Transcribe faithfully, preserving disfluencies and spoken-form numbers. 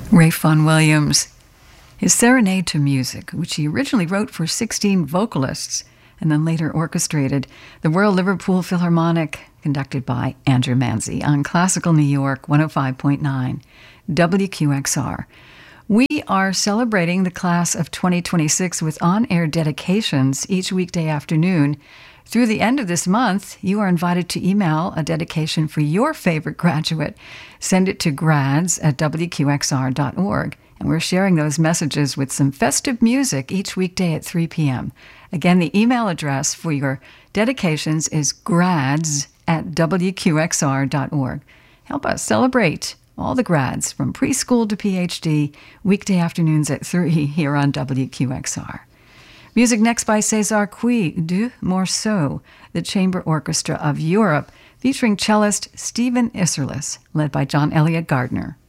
Ralph Vaughan Williams. His Serenade to Music, which he originally wrote for sixteen vocalists and then later orchestrated the Royal Liverpool Philharmonic, conducted by Andrew Manzi on Classical New York one oh five point nine W Q X R. We are celebrating the class of twenty twenty-six with on-air dedications each weekday afternoon. Through the end of this month, you are invited to email a dedication for your favorite graduate. Send it to grads at W Q X R dot org. And we're sharing those messages with some festive music each weekday at three p.m. Again, the email address for your dedications is grads at W Q X R dot org. Help us celebrate all the grads from preschool to P H D, weekday afternoons at three here on W Q X R. Music next by César Cui du Morceau, the Chamber Orchestra of Europe, featuring cellist Stephen Isserlis, led by John Elliott Gardner.